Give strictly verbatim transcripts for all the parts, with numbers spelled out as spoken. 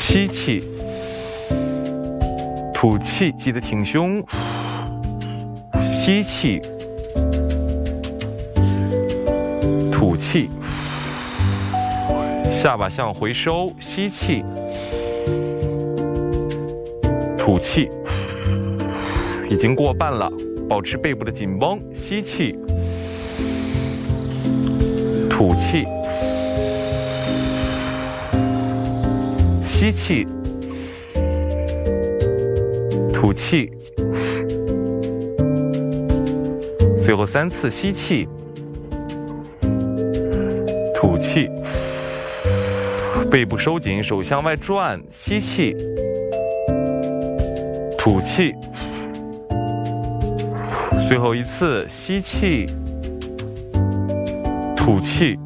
吸气，吐气，记得挺胸。吸气，吐气，下巴向回收。吸气，吐气，已经过半了，保持背部的紧绷。吸气，吐气，吸气，吐气，最后三次吸气，吐气，背部收紧，手向外转。吸气，吐气，最后一次吸气，吐气。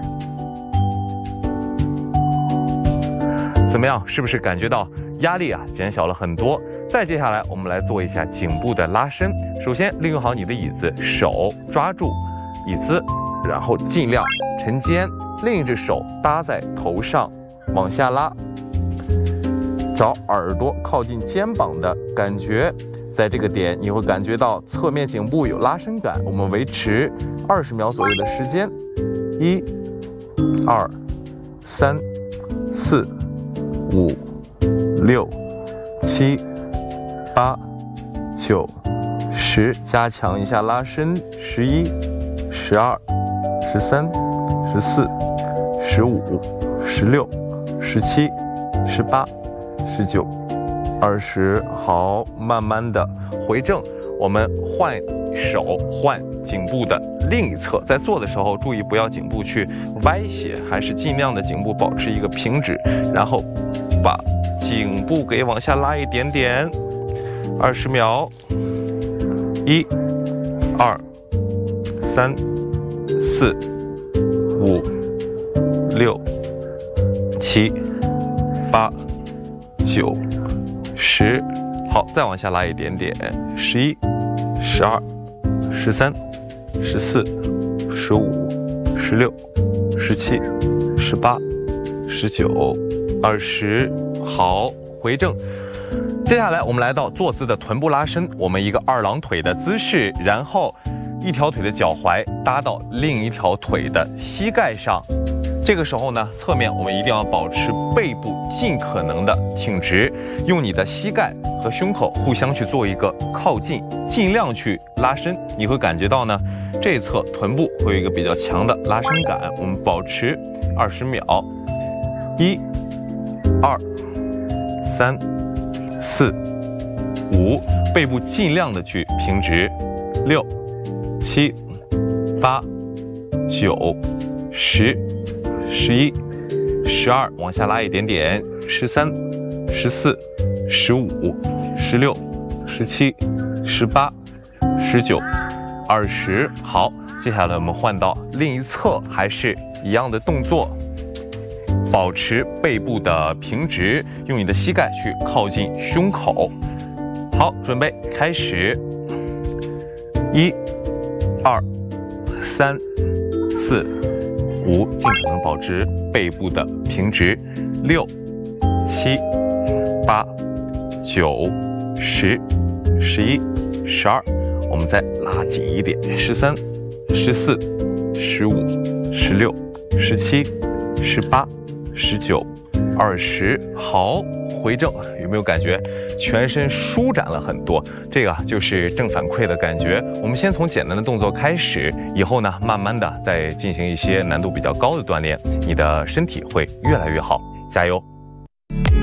怎么样？是不是感觉到压力啊减小了很多？再接下来我们来做一下颈部的拉伸。首先利用好你的椅子，手抓住椅子，然后尽量沉肩，另一只手搭在头上往下拉，找耳朵靠近肩膀的感觉。在这个点你会感觉到侧面颈部有拉伸感。我们维持二十秒左右的时间。一、二、三、四、五、六、七、八、九、十，加强一下拉伸。十一、十二、十三、十四、十五、十六、十七、十八、十九、二十。好，慢慢的回正。我们换手，换颈部的另一侧。在做的时候注意不要颈部去歪斜，还是尽量的颈部保持一个平直，然后把颈部给往下拉一点点。二十秒。一、二、三、四、五、六、七、八、九、十。好，再往下拉一点点。十一、十二、十三、十四、十五、十六、十七、十八、十九、二十。好，回正。接下来我们来到坐姿的臀部拉伸，我们一个二郎腿的姿势，然后一条腿的脚踝搭到另一条腿的膝盖上。这个时候呢，侧面我们一定要保持背部尽可能的挺直，用你的膝盖和胸口互相去做一个靠近，尽量去拉伸。你会感觉到呢，这一侧臀部会有一个比较强的拉伸感。我们保持二十秒。一、二、三、四、五，背部尽量的去平直。六、七、八、九、十。十一、十二，往下拉一点点。十三、十四、十五、十六、十七、十八、十九、二十。好，接下来我们换到另一侧，还是一样的动作，保持背部的平直，用你的膝盖去靠近胸口。好，准备开始。一、二、三、四、五，尽可能保持背部的平直。六、七、八、九、十、十一、十二，我们再拉紧一点。十三、十四、十五、十六、十七、十八、十九、二十。好，回正，有没有感觉全身舒展了很多？这个就是正反馈的感觉。我们先从简单的动作开始，以后呢，慢慢的再进行一些难度比较高的锻炼，你的身体会越来越好。加油！